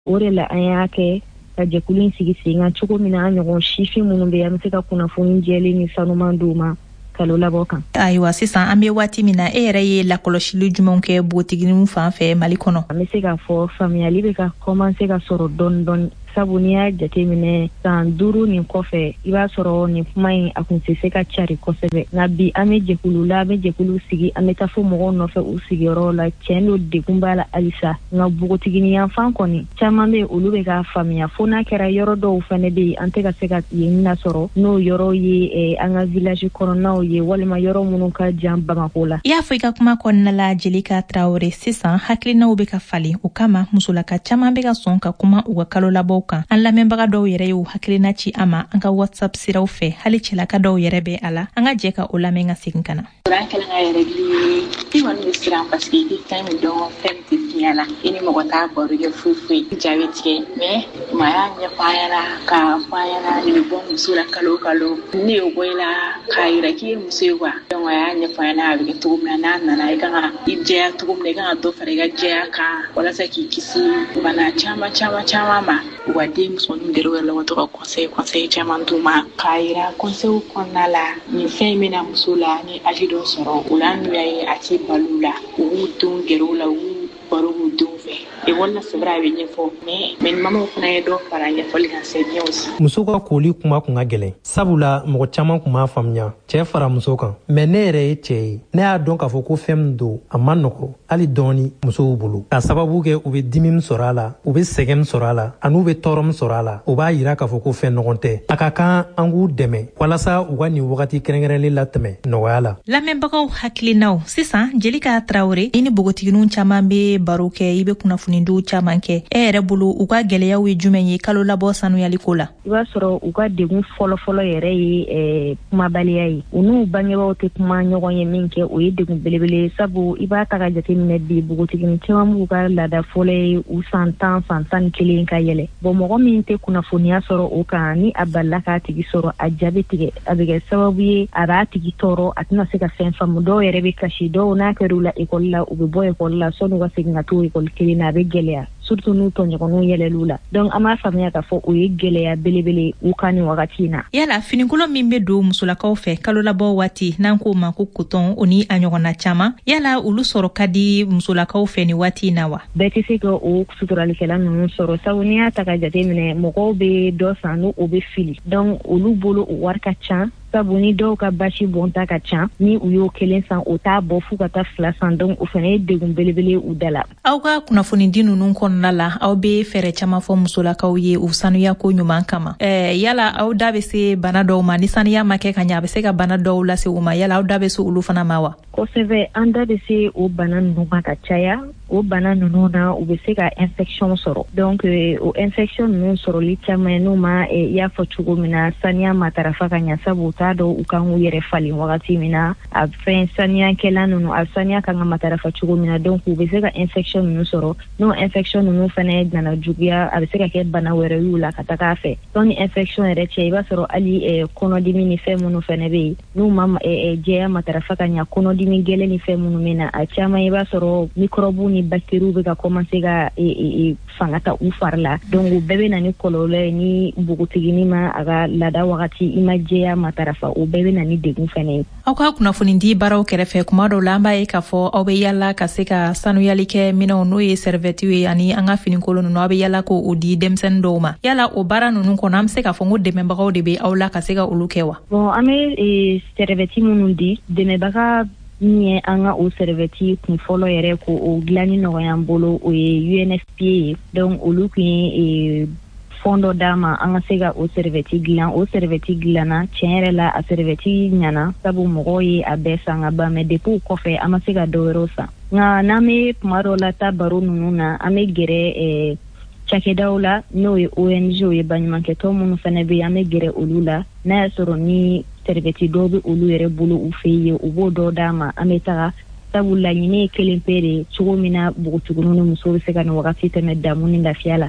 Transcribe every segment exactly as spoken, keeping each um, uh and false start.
o de la an y'a kɛ ka jɛkulu in sigi sen kan cogo min na an ɲɔgɔn sifin minnu bɛ an bɛ se ka kunnafoni jɛlen ni sanuman d'u ma kalo labɔ kan. Ayiwa sisan an bɛ waati min na e yɛrɛ ye lakɔlɔsili jumɛnw kɛ bogotiginiw fan fɛ Mali kɔnɔ? An bɛ se ka fɔ faamuyali bɛ ka commencer ka sɔrɔ dɔɔni dɔɔni. Sabu n'i y'a jateminɛ san duuru nin kɔfɛ i b'a sɔrɔ nin kuma in a kun tɛ se ka cari kosɛbɛ nka bi an bɛ jɛkulu la an bɛ jɛkulu sigi an bɛ taa fɔ mɔgɔw nɔfɛ u sigiyɔrɔ la tiɲɛ don degun b'a la halisa nka bogotigini yanfan kɔni caman bɛ olu bɛ ka faamuya fo n'a kɛra yɔrɔ dɔw fana bɛ yen an tɛ ka se ka yen lasɔrɔ n'o yɔrɔ ye an ka village kɔnɔnaw ye walima yɔrɔ minnu ka jan Bamako la. I y'a fɔ i ka kuma kɔnɔna la Jelika Traore sisan hakilinaw bɛ ka falen o kama musolaka caman bɛ ka sɔn ka kuma u ka kalo labɔ kan. An lamɛnbaga dɔw yɛrɛ y'u hakilina ci a ma an ka WhatsApp siraw fɛ hali cɛlaka dɔw yɛrɛ bɛ a la an ka jɛ ka o lamɛn ka segin ka na. An kɛlen ka yɛrɛ gili i kɔni bɛ siran parce que i tɛ fɛn min dɔn fɛn min tɛ fiɲɛ la i ni mɔgɔ t'a baro kɛ foyi foyi jaabi tigɛ mais maa y'a ɲɛfɔ an ɲɛna k'a fɔ an ɲɛna nin bɛ bɔ muso la kalo kalo ne y'o bɔ i la k'a yira k'i ye muso ye quoi donc a y'a ɲɛfɔ an ɲɛna a bɛ kɛ cogo min na n'a nana i kan ka i jɛya cogo min na i kan ka dɔ fara i ka jɛya kan walasa k'i kisi bana caman caman caman ma u ka den musoninw gɛrɛ u yɛrɛ la u ka to ka conseil conseil caman d'u ma k'a yira conseil kɔnɔna la nin fɛn in bɛna muso la ni âge dɔ sɔrɔ o la n'u y'a ye a tɛ balo la u b'u denw gɛrɛ u la u b'u baro k'u denw fɛ ekɔli la c'est vrai a bɛ ɲɛfɔ mais mais ni mamaw fana ye dɔ fara ɲɛfɔli kan c'est bien aussi. Muso ka koli kuma kun ka gɛlɛn sabula mɔgɔ caman kun b'a faamuya cɛ fara muso kan mais ne yɛrɛ ye cɛ ye ne y'a dɔn k'a fɔ ko fɛn min don a ma nɔgɔ hali dɔɔni musow bolo ka sababu kɛ u bɛ dimi min sɔrɔ a la u bɛ sɛgɛn min sɔrɔ a la ani u bɛ tɔɔrɔ min sɔrɔ a la o b'a yira k'a fɔ ko fɛn nɔgɔn tɛ a ka kan an k'u dɛmɛ walasa u ka nin wagati kɛrɛnkɛrɛnlen latɛmɛ nɔgɔya la. Lamɛnbagaw hakilinaw sisan Jelika Traore i ni bogotigininw caman bɛ baro kɛ i bɛ kunnafoni du caman kɛ e yɛrɛ bolo u ka gɛlɛyaw ye jumɛn ye kalo labɔ sanuyali ko la? I b'a sɔrɔ u ka degun fɔlɔfɔlɔ yɛrɛ ye kumabaliya ye u n'u bangebaaw tɛ kuma ɲɔgɔn ye min kɛ o ye degun belebele sabu i b'a ta ka jateminɛ bi bogotigini caman b'u ka laada fɔlɔ ye u san tan san tan ni kelen ka yɛlɛ bon mɔgɔ min tɛ kunnafoniya sɔrɔ o kan ni a balila k'a tigi sɔrɔ a jaabi tigɛ a bɛ kɛ sababu ye a b'a tigi tɔɔrɔ a tɛna se ka fɛn faamu dɔw yɛrɛ bɛ kasi dɔw n'a kɛr'u la ekɔli la u bɛ bɔ ekɔli la sɔnni u ka segin ka to ekɔli kelen na a bɛ gɛlɛya surtout n'u tɔɲɔgɔnw yɛlɛl'u la donc an b'a faamuya k'a fɔ o ye gɛlɛya belebele u ka nin wagati in na. Yala finikolon min bɛ don musolakaw fɛ kalo labɔ waati n'an k'o ma ko coton o ni a ɲɔgɔnna caman yala olu sɔrɔ ka di musolakaw fɛ ni waati in na wa? Bɛɛ tɛ se ka o suturalikɛla ninnu sɔrɔ sabu n'i y'a ta ka jateminɛ mɔgɔw bɛ dɔ san n'o bɛ fili donc olu bolo o wari ka ca sabu ni dɔw ka basi bɔnta ka ca ni u y'o kelen san o t'a bɔ f'u ka taa fila san donc o fana ye degun belebele u da la. Aw ka kunnafoni di ninnu kɔnɔna la aw bɛ fɛɛrɛ caman fɔ musolakaw ye u sanuya ko ɲuman kama ɛɛ yala aw da bɛ se bana dɔw ma ni sanuya ma kɛ ka ɲɛ a bɛ se ka bana dɔw lase u ma yala aw da bɛ se olu fana ma wa? Kosɛbɛ an da bɛ se o bana ninnu ma ka caya o bana ninnu na u bɛ se ka infection sɔrɔ donc o infection ninnu sɔrɔli caman n'u ma i y'a fɔ cogo min na saniya matarafa ka ɲɛ sabu t'a dɔn u kan k'u yɛrɛ falen wagati min na a fɛn saniyakɛla ninnu a saniya kan ka matarafa cogo min na donc u bɛ se ka infection ninnu sɔrɔ n'o infection ninnu fana nana juguya a bɛ se ka kɛ bana wɛrɛ y'u la ka taga a fɛ donc ni infection yɛrɛ cɛ i b'a sɔrɔ hali kɔnɔdimi ni fɛn minnu fana bɛ yen n'u ma jɛya matarafa ka ɲɛ kɔnɔdimi gɛlɛn ni fɛn minnu bɛ na a caman i b'a sɔrɔ microbe ni bactéries bɛ ka commencer ka fanga ta u fari la donc u bɛɛ bɛ na ni kɔlɔlɔ ye ni bogotigini ma a ka laada wagati i ma jɛya matarafa o bɛɛ bɛ na ni degun fana ye. Aw ka kunnafoni di baaraw kɛrɛfɛ kuma dɔw la an b'a ye k'a fɔ aw bɛ yala ka se ka sanuyali kɛ minɛnw n'o ye serviette ye ani an ka finikolon ninnu aw bɛ yala k'o di denmisɛnnin dɔw ma yala o baara ninnu kɔnɔ an bɛ se k'a fɔ ko dɛmɛbagaw de bɛ aw la ka se ka olu kɛ wa? Bon an bɛ serviette minnu di dɛmɛbaga min ye an ka o serviette kun fɔlɔ yɛrɛ ko o dilanni nɔgɔya an bolo o ye U N F P A ye donc olu kun ye fond dɔ d'a ma an ka se ka o serviette dilan o serviette dilanna tiɲɛ yɛrɛ la a serviette ɲɛna sabu mɔgɔw ye a bɛɛ san ka ban mais depuis o kɔfɛ an ma se ka dɔ wɛrɛw san nka n'an bɛ kuma dɔw la taa baro ninnu na an bɛ gɛrɛ cakɛdaw la n'o ye O N G o ye baɲumankɛtɔ minnu fana bɛ yen an bɛ gɛrɛ olu la n'a y'a sɔrɔ ni serviette dɔw bɛ olu yɛrɛ bolo u fɛ yen u b'o dɔ d'a ma an bɛ taga sabu laɲini ye kelen pe de cogo min na bogotigininw ni musow bɛ se ka nin wagati tɛmɛ damu ni lafiya la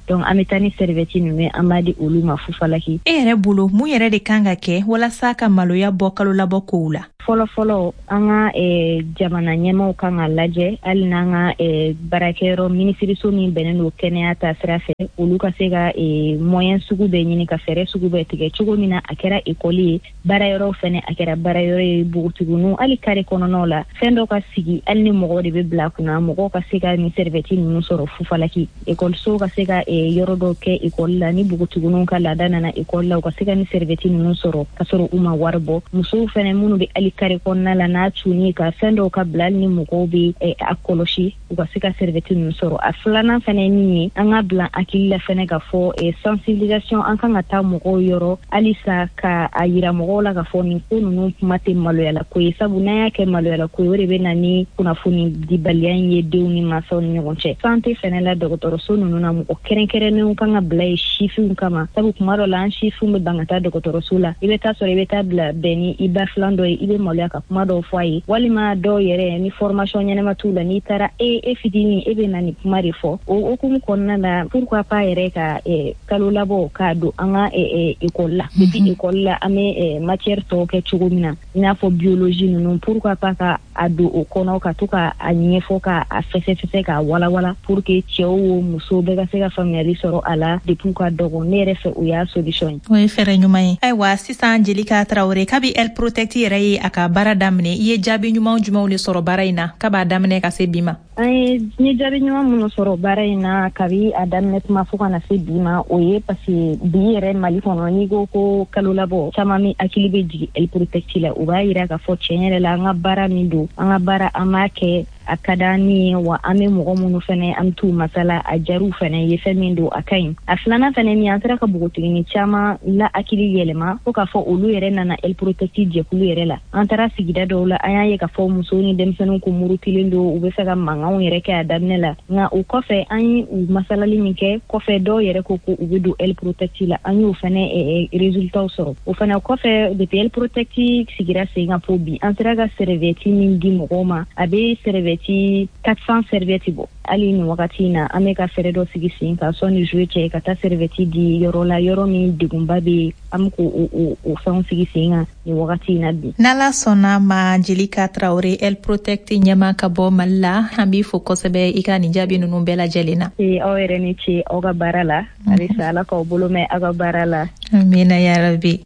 donc an bɛ taa ni serviette ninnu an b'a di olu ma fufalaki. E yɛrɛ bolo mun yɛrɛ de kan ka kɛ walasa ka maloya bɔ kalo labɔ kow la? Fɔlɔ fɔlɔ an ka jamana ɲɛmaw kan ka lajɛ hali n'an ka baarakɛyɔrɔ minisiriso min bɛnnen don kɛnɛya ta sira fɛ olu ka se ka moyen sugu bɛɛ ɲini ka fɛɛrɛ sugu bɛɛ tigɛ cogo min na a kɛra ekɔli ye baarayɔrɔ fɛnɛ a kɛra baarayɔrɔ ye bogotigininw hali kare kɔnɔnaw la fɛn dɔ ka sigi hali ni mɔgɔ de bɛ bila kunna mɔgɔw ka se ka ni serviette ninnu sɔrɔ fufalaki ekɔlisow ka se ka yɔrɔ dɔ kɛ ekɔli la ni bogotigininw ka laada nana ekɔli la u ka se ka ni serviette ninnu sɔrɔ ka sɔrɔ u ma wari bɔ musow fɛnɛ minnu bɛ hali kare kɔnɔna la n'a tuni ka fɛn dɔw ka bila ni mɔgɔw bɛ a kɔlɔsi u ka se ka serviette ninnu sɔrɔ a filanan fɛnɛ ye min ye an ka bila hakili la fɛnɛ ka fɔ sensibilisation an kan ka taa mɔgɔw yɔrɔ halisa ka a yira mɔgɔw la ka fɔ nin ko ninnu kuma tɛ maloyala ko ye sabu n'an y'a kɛ maloyala ko ye o de bɛ na ni kunnafoni dibaliya in ye denw ni mansaw ni ɲɔgɔn cɛ santé fɛnɛ la dɔgɔtɔrɔso ninnu na mɔgɔ kɛrɛnkɛrɛnnenw kan ka bila ye sifinw kama sabu kuma dɔ la an sifinw bɛ ban ka taa dɔgɔtɔrɔso la i bɛ taa sɔrɔ i bɛ taa bila bɛn ni i ba filan dɔ ye i bɛ maloya ka kuma dɔw fɔ a ye walima dɔw yɛrɛ ni formation ɲɛnama t'u la n'i taara e e fitinin e bɛ na ni kuma de fɔ o hukumu kɔnɔna la pourquoi pas yɛrɛ ka kalo labɔ k'a don an ka ekɔli la depuis ekɔli la an bɛ matière tɔw kɛ cogo min na i n'a fɔ biologie ninnu pourquoi pas ka a don o kɔnɔ ka to ka a ɲɛfɔ ka a fɛsɛfɛsɛ k'a walawala pour que cɛw o musow bɛɛ ka se ka faamuyali sɔrɔ a la depuis ka dɔgɔ ne yɛrɛ fɛ o y'a solution ye. O ye fɛɛrɛ ɲuman ye. Ayiwa sisan Jelika Traoré kabi Elle Protect yɛrɛ ye a ka baara daminɛ i ye jaabi ɲuman jumɛnw de sɔrɔ baara in na kab'a daminɛ ka se bi ma? An ye ni jaabi ɲuman minnu sɔrɔ baara in na kabi a daminɛ tuma fo ka na se bi ma o ye parce que bi yɛrɛ Mali kɔnɔ n'i ko ko kalo labɔ caman min hakili bɛ jigin Elle Protect la u b'a yira k'a fɔ tiɲɛ yɛrɛ la an ka baara min don an ka baara an b'a kɛ a ka d'an ye wa an bɛ mɔgɔ minnu fɛnɛ an bɛ t'u masala a jariw fɛnɛ ye fɛn min don a ka ɲi a filanan fɛnɛ min an sera ka bogotigini caman la hakili yɛlɛma fo k'a fɔ olu yɛrɛ nana Elle Protect jɛkulu yɛrɛ la an taara sigida dɔw la an y'a ye k'a fɔ musow ni denmisɛnninw ko murutilen don u bɛ fɛ ka mankanw yɛrɛ kɛ a daminɛ la nka o kɔfɛ an ye u masalali min kɛ kɔfɛ dɔw yɛrɛ ko ko u bɛ don Elle Protect la an y'o fɛnɛ résultats sɔrɔ o fɛnɛ kɔfɛ depuis Elle Protect sigira sen kan fo bi an sera ka serviette min di mɔgɔw ma a bɛ serviette quatre cents serviette bɔ hali ni wagati in na an bɛ ka fɛɛrɛ dɔ sigi sen kan sɔnni juillet cɛ ka taa serviette di yɔrɔ la yɔrɔ min degunba bɛ an bɛ k'o o fɛnw sigi sen kan ni wagati in na bi. N'Ala sɔnna ma Jelika Traoré Elle Protect ɲɛma ka bɔ Mali la an b'i fo kosɛbɛ i ka nin jaabi ninnu bɛɛ lajɛlen na. ee aw yɛrɛ ni ce aw ka baara la halisa Ala k'aw bolo mɛn aw ka baara la. Amina yarabi.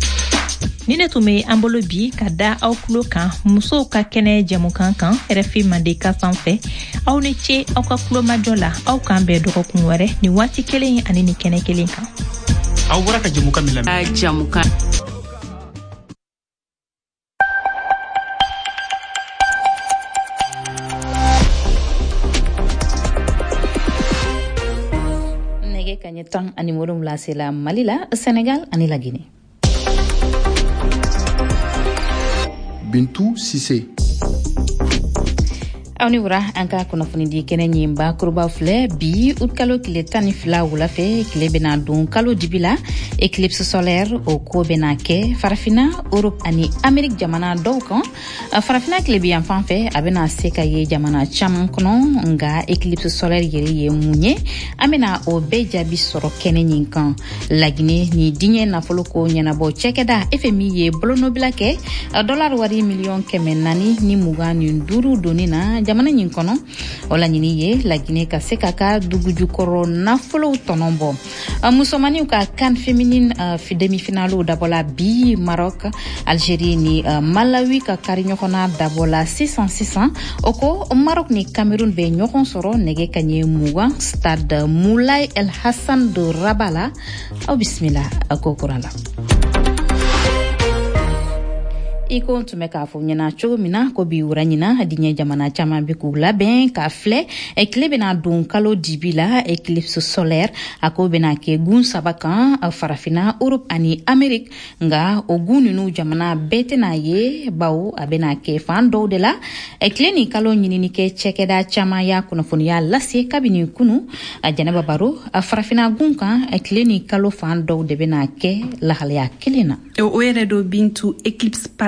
Ni ne tun bɛ an bolo bi ka da aw tulo kan musow ka kɛnɛ jɛmukan kan R F I Mandeka sanfɛ aw ni ce aw ka tulomajɔ la aw kan bɛɛ dɔgɔkun wɛrɛ ni waati kelen ani ni kɛnɛ kelen kan. Aw bɔra ka jɛmukan min lamɛn. Jɛmukan. Nɛgɛ kaɲɛ tan ani wolonwula sela Mali la, Senegal ani la Guinée. Bintou Sissé. aw ni wura an ka kunnafoni di kɛnɛ ɲin bakuruba filɛ bi ut kalo tile tan ni fila wula fɛ tile bɛna don kalo dibi la eclipse solaire o ko bɛna kɛ farafina Europe ani Amérique jamana dɔw kan farafina tile bi yan fan fɛ a bɛna se ka ye jamana caman kɔnɔ nka eclipse solaire yɛrɛ ye mun ye an bɛna o bɛɛ jaabi sɔrɔ kɛnɛ ɲin kan Laginɛ ni diɲɛ nafolo ko ɲɛnabɔ cɛkɛda F M I ye bolonɔbila kɛ dollar wari miliyɔn kɛmɛ naani ni mugan ni duuru doni na jamana ɲin kɔnɔ o laɲini ye Laginɛ ka se ka ka dugujukɔrɔ nafolow tɔnɔ bɔ musomaniw ka CAN féminine demi-finale dabɔla bi Maroc Algérie ni Malawi ka kari ɲɔgɔnna dabɔla sisan sisan o ko Maroc ni Cameroun bɛ ɲɔgɔn sɔrɔ nɛgɛ kaɲɛ mugan stade Moulay El Hassan de Rabat la aw bisimila a ko kura la. Iko tun bɛ k'a fɔ ɲɛna cogo min na ko bi wura ɲina diɲɛ jamana caman bɛ k'u labɛn k'a filɛ tile bɛna don kalo dibi la eclipse solaire a ko bɛna kɛ gun saba kan farafina Europe ani Amérique nka o gun ninnu jamana bɛɛ tɛna ye bawo a bɛna kɛ fan dɔw de la tile ni kalo ɲinini kɛ cɛkɛda caman y'a kunnafoniya lase kabini kunu a Jɛnɛba Baro a farafina gun kan tile ni kalo fan dɔw de bɛna kɛ lahalaya kelen na. O yɛrɛ do Bintu eclipse par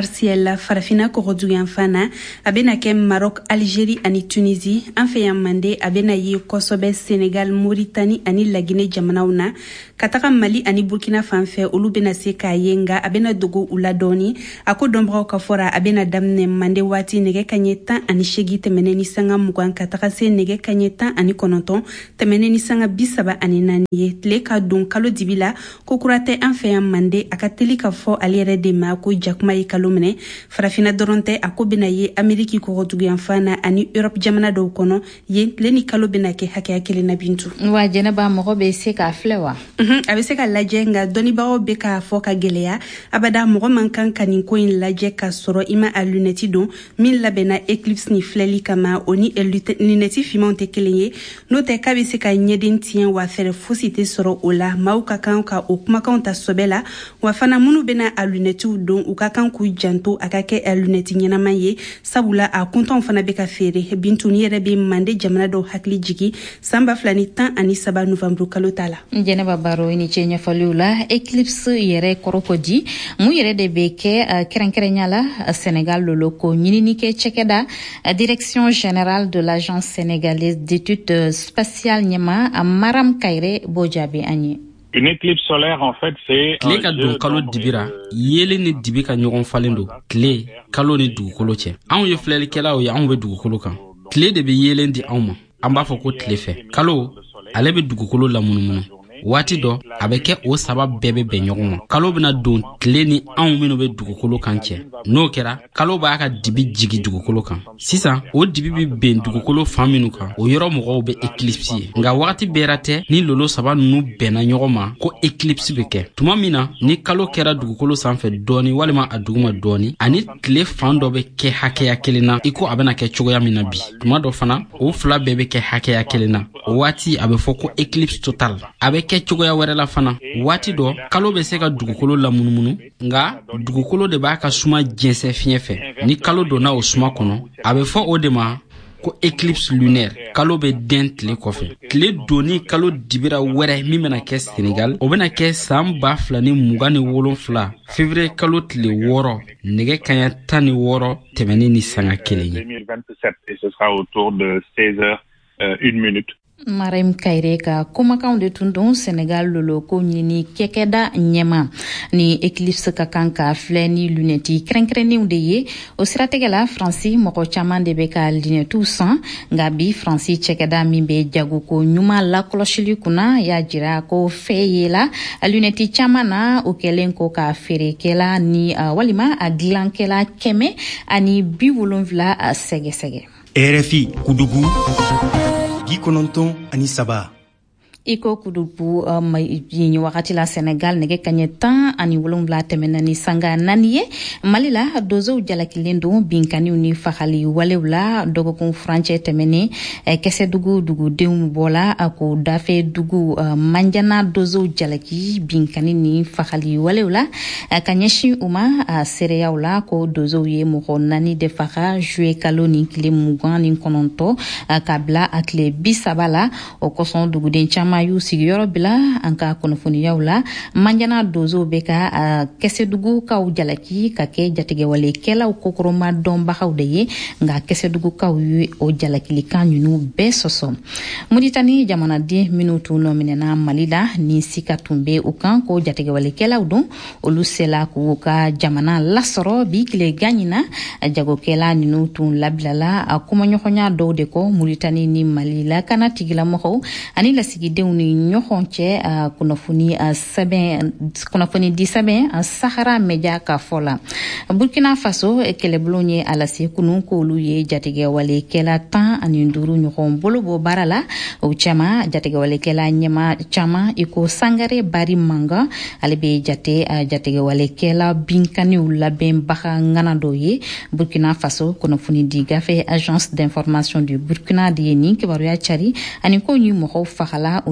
partielle farafina kɔgɔjuguyan fana a bena kɛ Maroc, Algérie ani Tunisie an fɛ yan mande a bena ye kosɛbɛ Sénégal, Mauritanie ani Laginɛ jamanaw na ka taga Mali ani Burkina fanfɛ olu bena se k'a ye nga a bena dogo u la dɔɔni a ko dɔnbagaw ka fɔra a bena daminɛ mande waati nɛgɛ kaɲɛ tan ani segi tɛmɛnɛ ni sanga mugan ka taga se nɛgɛ kaɲɛ tan ani kɔnɔntɔn tɛmɛnɛ ni sanga bisaba ani naani ye tile ka don kalo dibi la ko kura tɛ an fɛ yan mande a ka teli ka fɔ ale yɛrɛ de ma ko jakuma ye kalo minɛ farafina dɔrɔn tɛ a ko bena ye Ameriki kɔgɔjuguyan fana ani Europe jamana dɔw kɔnɔ yen tile ni kalo bena kɛ hakɛya kelen na bintu wa jɛnɛba mɔgɔ be se k'a filɛ wa a bɛ se ka lajɛ nga dɔnnibagaw be k'a fɔ ka gwɛlɛya abada mɔgɔ man kan ka nin ko in lajɛ ka sɔrɔ i ma a lunɛti don min labɛnna eclipse ni filɛli kama o ni lunɛti fimanw tɛ kelen ye n'o tɛ k'a bɛ se ka ɲɛden tiɲɛ wa fɛrɛ fosi tɛ sɔrɔ o la maaw ka kan ka o kumakanw ta sɔbɛ la wa fana minnu bena a lunɛtiw don u ka kan k'u janto a ka kɛ a lunɛti ɲɛnaman ye sabula a kuntanw fana be ka feere bintu ni yɛrɛ be mande jamana dɔw hakili jigi san ba fila ni tan ani saba novanburu kalo ta la jɛnɛba baro i ni ce ɲɛfɔliw la eclipse yɛrɛ kɔrɔ ko di mun yɛrɛ de be kɛ kɛrɛnkɛrɛnya la Sénégal lolo ko ɲinini kɛ cɛkɛda direction générale de l'agence sénégalaise d'études spatiales ɲɛma Maram Kayre b'o jaabi an ye. Une éclipse solaire, en fait, c'est... Tile ka don kalo dibira, yele ni dibi ka ɲɔgɔn falen do. Tile, kalo ni dugukolo cɛ. Anw ye filɛlikɛlaw ye, anw be dugukolo kan. Tile de be yelen di anw ma. An b'a fɔ ko tile fɛ. Kalo, ale be dugukolo lamunumunu. Waati dɔ, a bɛ kɛ o saba bɛɛ be bɛn ɲɔgɔn ma. Kalo bena don tile ni anw minnu be dugukolo kan cɛ. N'o kɛra, kalo b'a ka dibi jigi dugukolo kan. Sisan, o dibi be ben dugukolo fan minnu kan, o yɔrɔ mɔgɔw be eclipse ye. Nga wagati bɛɛra tɛ ni lolo saba nunu bɛnna ɲɔgɔn ma ko eclipse be kɛ. Tuma min na, ni kalo kɛra dugukolo sanfɛ dɔɔni walima a duguma dɔɔni, ani tile fan dɔ be kɛ hakɛya kelen na, i ko a bena kɛ cogoya min na bi. Tuma dɔ fana, o fila bɛɛ be kɛ hakɛya kelen na. O waati a be fɔ ko eclipse total. A be kɛ cogoya wɛrɛ la fana. Waati dɔ, kalo be se ka dugukolo lamunumunu, nga dugukolo de b'a ka suma jɛnsɛ fiɲɛ fɛ. Ni kalo donna o suma kɔnɔ, a be fɔ o de ma ko eclipse lunaire. Kalo be den tile kɔfɛ. Tile doni kalo dibira wɛrɛ min bena kɛ Sénégal, o bena kɛ san ba fila ni mugan ni wolonfila février kalo tile wɔɔrɔ nɛgɛ kaɲa tan ni wɔɔrɔ tɛmɛni ni sanga kelen ye. deux mille vingt-sept et ce sera autour de seize heures une minute. Marim Kayre ka kumakanw de tun don Sénégal lolo ko ɲini kɛkɛda ɲɛma ni eclipse ka kan ka filɛ ni lunɛti kɛrɛnkɛrɛnnenw de ye o siratigɛ la Fransi mɔgɔ caman de bɛ ka lunɛtiw san nka bi Fransi cɛkɛda min bɛ jagoko ɲuman lakɔlɔsili kunna y'a jira ko fɛ ye la lunɛti caman na o kɛlen ko ka feerekɛla ni uh, walima a dilankɛla kɛmɛ ani bi wolonwula uh, sɛgɛsɛgɛ. R F I Kudugu bi kɔnɔntɔn ani saba. Iko kudubu um, yin wakati la Senegal nege kanye tan ani wolonwula tɛmɛna ni sanga naani ye Mali la dozow jalakilen don binkaniw ni fagali walew la dɔgɔkun furancɛ tɛmɛnen eh, kɛsɛdugu dugudenw bɔla a ko dafe dugu uh, manjana dozow jalaki binkani ni fagali walew la uh, ka ɲɛsin u ma uh, seereyaw la ko dozow ye mɔgɔ naani de faga juye kalo ni tile mugan ni kɔnɔntɔ uh, ka bila a tile bi saba la o kosɔn duguden caman y'u sigiyɔrɔ bila an ka kunnafoniyaw la manjana dozo bɛ ka uh, kɛsɛdugukaw jalaki ka kɛ jatigɛwalekɛlaw kokoroma dɔnbagaw de ye nka kɛsɛdugukaw ye o jalakilikan ninnu bɛɛ sɔsɔ Muritani jamanaden minnu tun nɔminɛna Mali la ni sika tun bɛ u kan ko jatigɛwalekɛlaw don olu sela k'u ka jamana lasɔrɔ bi tile ganɲina jagokɛla ninnu tun labilala a kumaɲɔgɔnya dɔw de kɔ Muritani ni Mali la kana tigilamɔgɔw ani lasigidenw ni ɲɔgɔn cɛ uh, kunnafoni uh, sɛbɛn kunnafoni di sɛbɛn uh, Sahara Media ka fɔ la Burkina Faso kɛlɛbolo ye a lase kunun k'olu ye jatigɛwalekɛla tan ani duuru ɲɔgɔn bolo bɔ baara la o cɛma jatigɛwalekɛla ɲɛma caman i ko Sangare Bari Manga ale bɛ jate uh, jatigɛwalekɛla binkaniw labɛnbaga ŋana dɔ ye Burkina Faso kunnafoni di gafe agence d'information du Burkina de ye nin kibaruya cari ani ko ɲi mɔgɔw fagala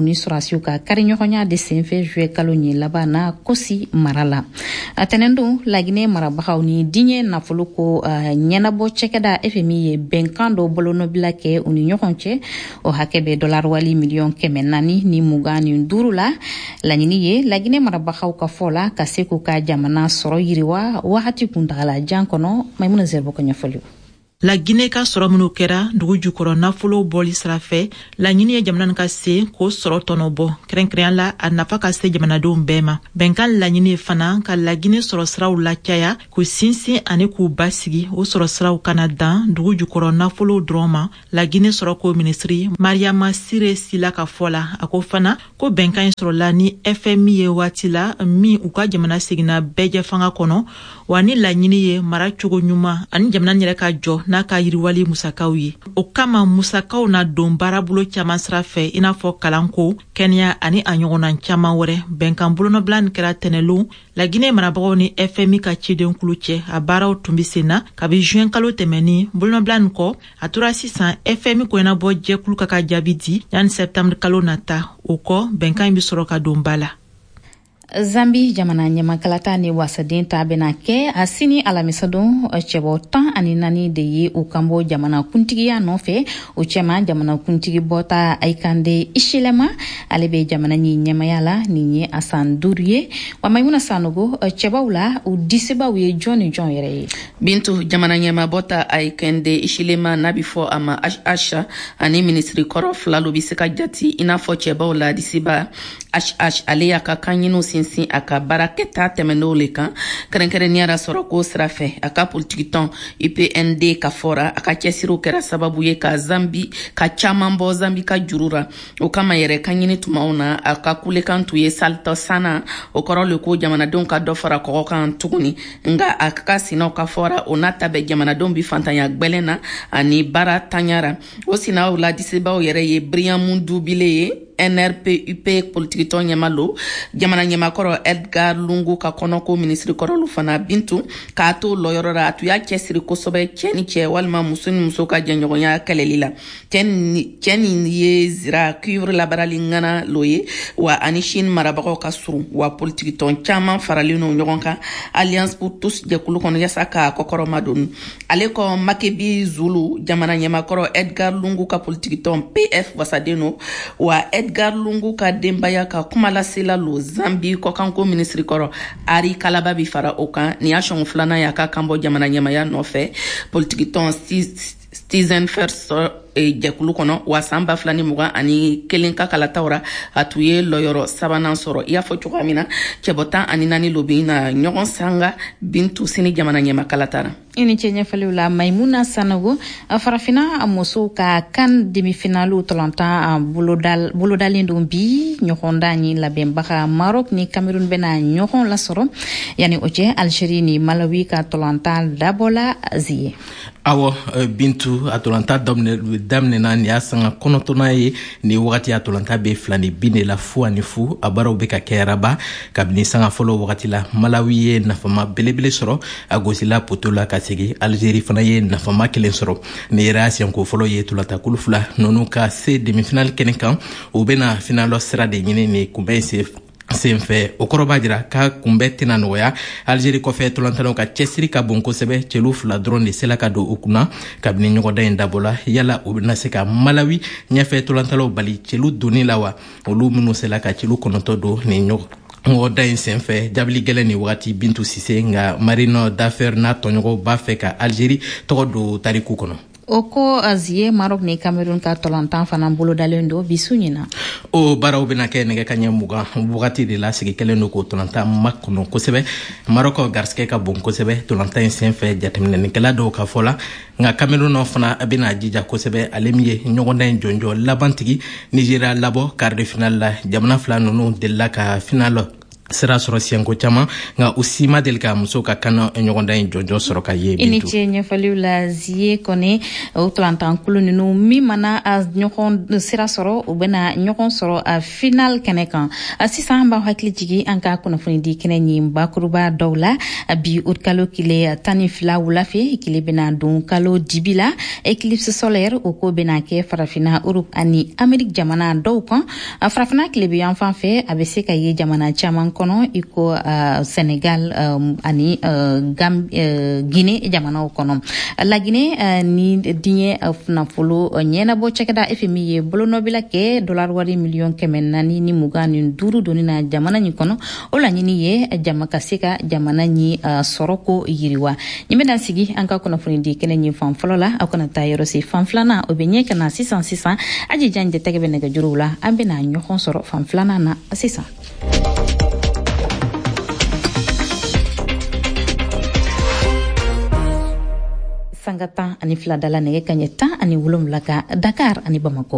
ni surasiw ka kariɲɔgɔnya de senfɛ juɛ kalo ɲɛ laban na kosi mara la atɛnɛn don laginɛ marabagaw ni diɲɛ nafolo ko uh, ɲɛnabɔ cɛkɛda F M I ye bɛnkan dɔ bolonɔbila kɛ u ni ɲɔgɔn cɛ o hakɛ bɛ dollar wali miliyɔn kɛmɛ naani ni mugan ni duuru la laɲini ye laginɛ marabagaw ka fɔ la ka se k'u ka jamana sɔrɔ yiriwa wagati kuntagala jan kɔnɔ Maimuna Zerbo ka ɲɛfɔli. La Guinée ka sɔrɔ minnu kɛra dugu jukɔrɔ nafolo bɔli sira fɛ laɲini ye jamana ka se k'o sɔrɔ tɔnɔ bɔ kɛrɛnkɛrɛnya la a nafa ka se jamanadenw bɛɛ ma bɛnkan laɲini ye fana ka La Guinée sɔrɔ siraw lacaya k'u sinsin ani k'u basigi o sɔrɔ siraw kana dan dugu jukɔrɔ nafolo dɔrɔn ma La Guinée sɔrɔ ko minisiri Mariama Sire Sila ka fɔ la a ko fana ko bɛnkan sɔrɔla ni F M I ye waati la min u ka jamana seginna bɛɛ fanga kɔnɔ wa ni laɲini ye mara cogo ɲuman ani jamana yɛrɛ ka jɔ n'a ka yiriwali musakaw ye o kama musakaw na don baarabolo caman sira fɛ i n'a fɔ kalanko kɛnɛya ani a ɲɔgɔnna caman wɛrɛ bɛnkan bolonɔbila nin kɛra tɛnɛlon La Guinée marabagaw ni F M I ka ciden kulu cɛ a baaraw tun bɛ sen na kabi juin kalo tɛmɛni bolonɔbila nin kɔ a tora sisan F M I kɔɲɛnabɔ jɛkulu ka ka jaabi di yanni septembre kalo nata o kɔ bɛnkan bɛ sɔrɔ ka don ba la. Zambi jamana ɲamakalata ni wasaden ta bena kɛ a sini alamisa don cɛbɔ tan ani naani de ye u kan bɔ jamana kuntigiya nɔfɛ o cɛma jamana kuntigi bɔta Aikande Ishilema ale bɛ jamana ni ɲɛmaya la nin ye a san duuru ye wa Maimuna Sanogo cɛbaw la u disibaw ye jɔn ni jɔn yɛrɛ ye. Bintu jamana ɲɛma bɔta Aikande Ishilema n'a bi fɔ a ma Asha ani minisiri kɔrɔ fila lo bi se ka jati i n'a fɔ cɛbaw la disiba H H ale y'a ka kanɲiniw sinsin a ka baarakɛta tɛmɛn'o le kan kɛrɛnkɛrɛnniyara sɔrɔ ko sira fɛ a ka politiki tɔn U P N D ka fɔra a ka cɛsiriw kɛra sababu ye ka Zambi ka caman bɔ Zambi ka juru ra o kama yɛrɛ kanɲini tumaw na a ka kulekan tun ye salitɔ sana o kɔrɔ le ko jamanadenw ka dɔ fara kɔgɔ kan tuguni nga a ka sinaw ka fɔra o n'a ta bɛ jamanadenw bi fantanya gwɛlɛn na ani baara tanyara o sinaw la disibaw yɛrɛ ye Brian Dubile ye N R P U P politiki tɔn ɲɛmalo jamana ɲɛmakɔrɔ Edgar Lungu ka kɔnɔko minisiri kɔrɔlu fana Bintu k'a to lɔyɔrɔ ra a tun y'a cɛsiri kosɛbɛ cɛ ni cɛ walima muso ni muso ka jɛɲɔgɔnya kɛlɛli la cɛ nin ye zira cuivre labarali ŋana lo ye wa ani Chine marabagaw ka surun wa politiki tɔn caman faralen no ɲɔgɔn kan Alliance pour tous jɛkulu kɔnɔ yasa ka kɔkɔrɔ madon ale kɔ Makebi Zulu jamana ɲɛmakɔrɔ Edgar Lungu ka politiki tɔn P F wasaden no wa Edgar Lungu ka denbaya ka kuma lasela lo Zambi kɔkanko minisiri kɔrɔ Ari Kalaba bi fara o kan ni y'a sɔn filanan y'a ka kan bɔ jamana ɲɛmaya nɔfɛ politiki tɔn Citizen First jɛkulu kɔnɔ wa san ba fila ni mugan ani kelen ka kalataw ra a tun ye lɔyɔrɔ sabanan sɔrɔ i y'a fɔ cogoya min na cɛbɔ tan ani naani lo bɛ na ɲɔgɔn sanga Bintu sini jamana ɲɛma kalatara. I ni cɛ ɲɛfɔliw la Maimuna Sanogo a farafina a musow ka kan demi-finaliw tɔlɔntan bolodal bolodalen don bi ɲɔgɔndan ye labɛnbaga Maroc ni Cameroun bɛna ɲɔgɔn lasɔrɔ yanni o cɛ Algérie ni Malawi ka tɔlɔntan dabɔla Asie. Awɔ Bintu a tɔlɔntan daminɛna ni y'a sanga kɔnɔntɔnnan ye ni wagati a tɔlɔntan bɛ fila ni bin de la fu ani fu a baaraw bɛ ka kɛ Rabat kabini sanga fɔlɔ wagati la Malawi ye nafama belebele sɔrɔ a gosila poto la ka segi Algérie fana ye nafama kelen sɔrɔ ni yɛrɛ siɲɛko fɔlɔ ye tɔlɔntankulu fila ninnu ka se demi-finale kɛnɛ kan u bɛna finalɔ sira de ɲini ni kunbɛn sen senfɛ o kɔrɔ b'a jira ka kunbɛn tɛna nɔgɔya Algérie kɔfɛ tɔlɔntannanw ka cɛsiri ka bon kosɛbɛ cɛlu fila dɔrɔn de sela ka don u kunna kabini ɲɔgɔndan in dabɔla yala u bɛna se ka Malawi ɲɛfɛ tɔlɔntannaw bali cɛlu donni la wa olu minnu sela ka cɛlu kɔnɔntɔn don ni ɲɔgɔn ŋɔda in senfɛ jabili gɛlɛn ni wagati Bintu Sise nga Marino d'affaires n'a tɔɲɔgɔnw b'a fɛ ka Algérie tɔgɔ don tariku kɔnɔ. O ko Asie Maroc ni Cameroun ka tɔlɔntan fana bolodalen don bisu ɲina. O baaraw bɛna kɛ nɛgɛ kaɲɛ mugan wagati de la sigi kɛlen don k'o tɔlɔntan makɔnɔ kosɛbɛ Maroc garisɛgɛ ka bon kosɛbɛ tɔlɔntan in senfɛ jateminɛnikɛla dɔw ka fɔ la nka Cameroun fana bɛna jija kosɛbɛ ale min ye ɲɔgɔndan in jɔnjɔ labantigi Nigeria labɔ quart de finale la jamana fila ninnu delila ka finale sira sɔrɔ siɲɛko caman nka o si ma deli ka muso ka kan ɲɔgɔndan in jɔnjɔn sɔrɔ ka ye i ni ce ɲɛfɔliw la zie kɔni o tolantankulu ninnu min mana a ɲɔgɔn sira sɔrɔ u bɛna ɲɔgɔn sɔrɔ a final kɛnɛ kan sisan an b'aw hakili jigi an ka kunnafoni di kɛnɛ ɲin bakuruba dɔw la bi o kalo kile tan ni fila wula fɛ kile bɛna don kalo dibi la eclipse solaire o ko bɛna kɛ farafina Europe ani Amérique jamana dɔw kan farafina tile bɛ yan fan fɛ a bɛ se ka ye jamana caman kɔnɔ iko uh, Senegal um, ani uh, Gam, uh, Guinée jamanaw kɔnɔ la Guinée uh, ni diɲɛ uh, nafolo uh, ɲɛnabɔ cɛkɛda F M I ye bolo nɔbila kɛ dollar wari miliyɔn kɛmɛ naani ni mugan ni duuru doni na jamana ɲi kɔnɔ o laɲini ye jama ka se ka jamana ɲi uh, sɔrɔ ko yiriwa ɲi bɛna sigi an ka kunnafoni di kɛnɛ ɲi fan fɔlɔ la aw kana taa yɔrɔ se fan filanan o bɛ ɲɛ ka na sisan sisan aji jan jɛtɛgɛ bɛ nɛgɛjuruw la an bɛna ɲɔgɔn sɔrɔ fan filanan na sisan. Sanga tan ani fila dala nɛgɛ kaɲɛ tan ani wolonwula ka Dakar ani Bamako.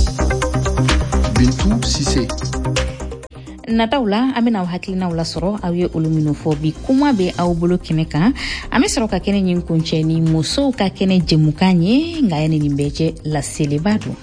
Bintu Sise. Nataw la an bɛna aw hakilinaw lasɔrɔ aw ye olu minnu fɔ bi kuma bɛ aw bolo kɛnɛ kan an bɛ sɔrɔ ka kɛnɛ ɲin kuncɛ ni musow ka kɛnɛ jɛmukan ye nka yani nin bɛɛ cɛ laseliba don.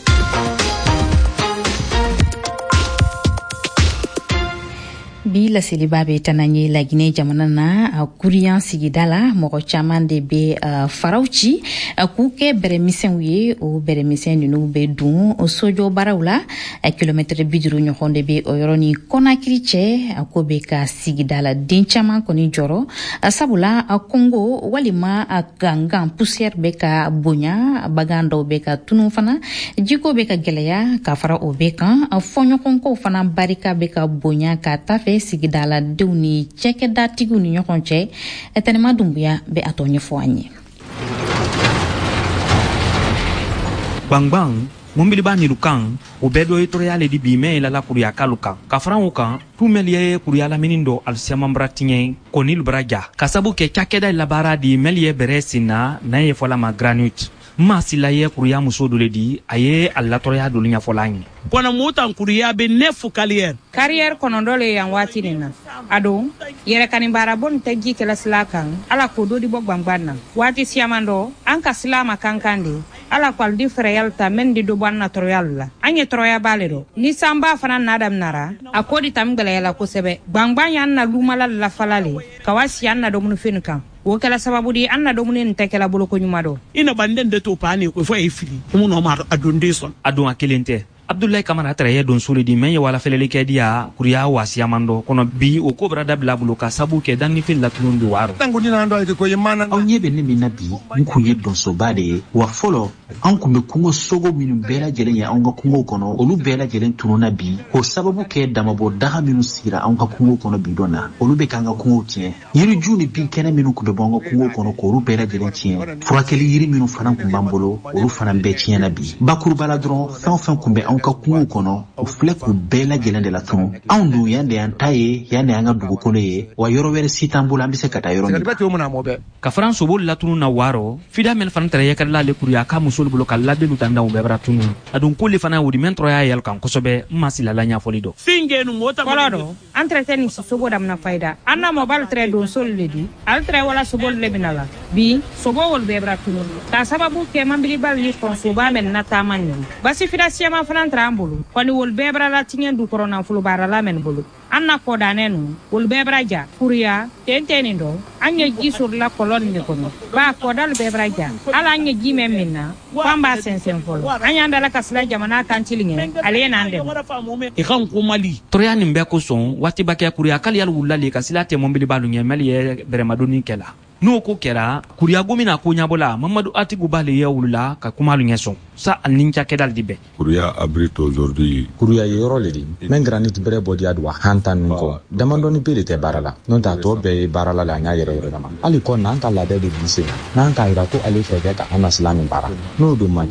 Bi laseliba bɛ tana ye La Guinée jamana na a kuriyan sigida la mɔgɔ caman de bɛ uh, faraw ci uh, k'u kɛ bɛrɛmisɛnw ye o bɛrɛmisɛn ninnu bɛ dun o sojɔ baaraw la uh, kilomɛtɛrɛ bi duuru ɲɔgɔn de bɛ o yɔrɔ ni Konakiri cɛ a ko bɛ ka sigida la den caman kɔni jɔrɔ uh, sabula a uh, Congo walima a uh, gangan poussière bɛ ka bonya bagan dɔw bɛ ka tunu fana jiko bɛ ka gɛlɛya ka fara o bɛ kan uh, fɔɲɔgɔnkow fana barika bɛ ka bonya ka ta fɛ sigida la denw ni cɛkɛdatigiw ni ɲɔgɔn cɛ Tɛnɛma Dumbuya bɛ a tɔ ɲɛfɔ an ye. Bangbang Mumbiliba nilukan o bɛɛ dɔ ye tɔrɔya le di bi mɛ la kuruya kalu kan ka fara o kan tumɛliya ye kuruya lamini dɔ alisiamambra tiɲɛ kɔni lubaraja ka sabu kɛ cakɛda labara di mɛli ye bɛrɛ sinna n'a ye fɔla ma granite masila ye kuruya muso dole di a ye a latɔrɔya dole ɲɛfɔla ye kɔnɔ mutan kuruya bɛ nefu carrière carrière kɔnɔ dɔ le yan waati nin na a don yɛrɛ kani baara bɔ tɛ ji kɛlɛ sila kan ala k'o do di bɔ gbangban na waati siyaman dɔ an ka sila ma kankan de ala ko aldi freyal ta men di do ban na toroyal la an ye toroya bale do ni samba fana nadam nara a ko di tam gɛlɛya la kosɛbɛ gbangban yan na lumala la falale kawasi yan na do mun fin kan o kala sababu di an na domuni nte kala bolo ko nyuma do ina banden de to pani ko fo e fili mo no ma adonde son adon akelente Abdoulaye Kamara taraye don sole di men ye wala felele ke dia kuriya wasiya mando kono bi o ko brada bla blo ka sabu ke dan ni fil la tulun di waro tangu dina ndo ay ko ye mana aw nyebe ne min nabi nku ye don so bade wa folo an kun be kungo sogo minnu bɛɛ lajɛlen ye an ka kungo kɔnɔ olu bɛɛ lajɛlen tununa bi ko sababu kɛ damabɔ daga minnu sigira an ka kungo kɔnɔ bi dɔn na olu bɛ k'an ka kungo tiɲɛ yiriju ni bin kɛnɛ minnu kun bɛ bɔ an ka kungo kɔnɔ k'olu bɛɛ lajɛlen tiɲɛ furakɛli yiri minnu fana kun b'an bolo olu fana bɛɛ tiɲɛna bi bakuruba la dɔrɔn fɛn o fɛn kun bɛ an ka kungo kɔnɔ o filɛ k'u bɛɛ lajɛlen de la tunu anw dun yan de y'an ta ye yan de y'an ka dugukolo ye wa yɔrɔ wɛrɛ si t'an bolo an bɛ se ka taa yɔrɔ min ka faran sobo latunu na waro fida men fana taraye kala le kuriya ka musol bolo ka ladelu tanda o bɛbra tunu adun kuli fana wodi men troya yel kan kosɛbɛ masila la nya foli do singenu mota kolado entreteni sobo dam na fayda anna mobile tre don sol ledi altre wala sobo le binala bi sobo wol bɛbra tunu ka sababu ke mambili bal ni kon soba men na tamanni basi fida siama fana trambulu kwani wol bɛbra la tingen du korona fulu bara la men bulu anna ko danenu wol bɛbra ja kuriya tenteni do anya ji sur la kolon ni kono ba ko dal bɛbra ja ala anya ji men minna kwamba sensen folo anya ndala kasla jamana kan tilinge ale nande e kan ko mali troya nin bɛ ko son wati bakɛ kuriya kali yal wulale ka sila te mombili balu ɲɛ mali ye beremadoni kɛla n'o ko kɛra kuriya gomina ko ɲabola mamadu atigu bale ye wulula ka kumalu ɲɛ sɔn sa anin cakɛdal di bɛ kuriya abrite aujourd'hui kuriya ye yɔrɔ le di men granit bɛrɛ bɔdi adu hantan nin kɔ damandɔni bele tɛ baara la n'o t'a tɔ bɛɛ ye baara la la an y'a yɛrɛ yɛrɛ dama hali kɔ n'an ka laada de bise n'an k'a yira ko ale fɛ kɛ ka an na silamɛ baara n'o don man cɛ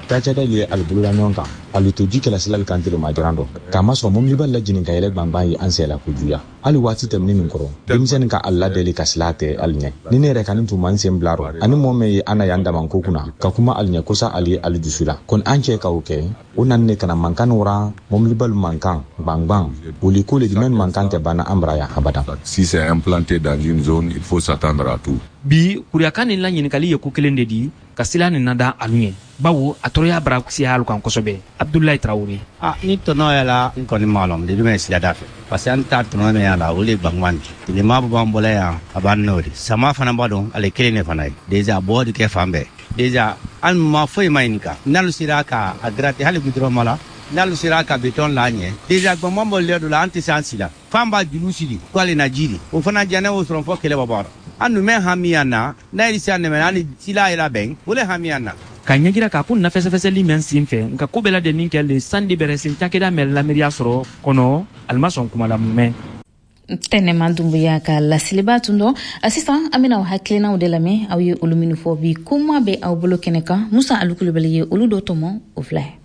tacada ye albulula nyonka alutoji kala silal kantilo majrando kama so mom libal la jinin kayele bamba yi ansela kujuya ali wati tamni min koro dimsen ka alla deli kaslate alnya ni ne rekanin tu man sem blaro ani momme ana yanda man kokuna ka kuma alnya kusa ali aljusula kon anche ka oke unan ne kana mankan ora mom libal mankan bang bang uli kule di men mankan te bana amraya habada si c'est implanté dans une zone il faut s'attendre à tout bi kuriakani la nyinikali ye kukelende di kasila ni nada alunye bawo atoroya bara kusi halu kan kosobe Abdoulaye Traoré ah ni tono yala ko ni malom de me sila dafe parce que anta tono me yala ole bangwanti ni mabu bambola ya abanori sama fana badon ale kelene fana deja bodi ke fambe deja an ma foi mainka nalu siraka agrate hali gudro mala nalu siraka beton lanye deja ko mambo le do la anti sansila famba julusili ko ale najiri o fana jana o sron fo kele babara anu me hamiana na irisa ne menani sila ila ben ole hamiana kanyagira kapun na fese fese limen simfe nka kubela de ninkele sandi beresin takeda mel la meria soro kono almason kuma la mume tene mandumbu ya ka la silibatu ndo assistant amina wa haklina udelame au ye uluminu fobi kuma be au blokeneka musa alukulubele ye uludo tomo oflay